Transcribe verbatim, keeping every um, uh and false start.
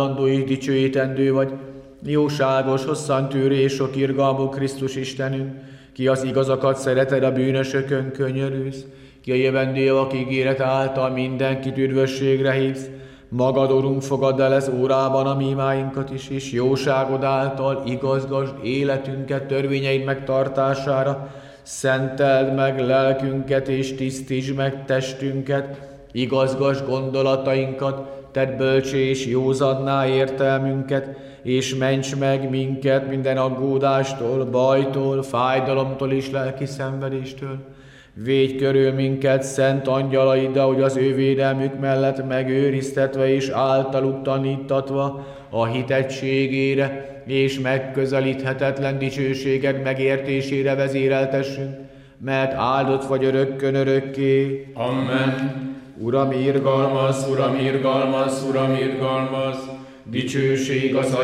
Andó és dicsőítendő vagy, jóságos, hosszantűrő és sok irgalmú Krisztus Istenünk, ki az igazakat szereted, a bűnösökön könyörülsz, ki a jövendőjavak ígéret által mindenkit üdvösségre hívsz, magad, Urunk, fogadd el ez órában a mi imáinkat is, és jóságod által igazgasd életünket törvényeid megtartására, szenteld meg lelkünket és tisztítsd meg testünket, igazgasd gondolatainkat, tedd bölcsé és józanná értelmünket, és ments meg minket minden aggódástól, bajtól, fájdalomtól és lelki szenvedéstől. Védj körül minket szent angyalaiddal, hogy az ő védelmük mellett megőriztetve és általuk tanítatva a hitettségére és megközelíthetetlen dicsőséged megértésére vezéreltessünk, mert áldott vagy örökkön örökké. Amen. Uram, irgalmaz, Uram, irgalmaz, Uram, irgalmaz, dicsőség az